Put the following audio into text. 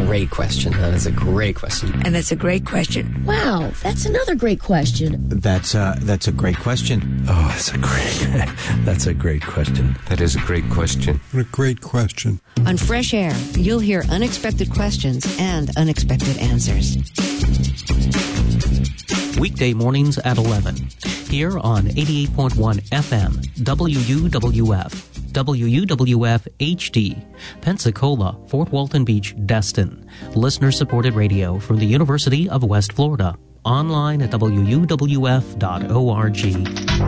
great question. That is a great question. And that's a great question. Wow, that's another great question. That's a great question. Oh, that's a great question. That is a great question. What a great question. On Fresh Air, you'll hear unexpected questions and unexpected answers. Weekday mornings at 11. Here on 88.1 FM, WUWF. WUWF HD, Pensacola, Fort Walton Beach, Destin. Listener-supported radio from the University of West Florida. Online at WUWF.org.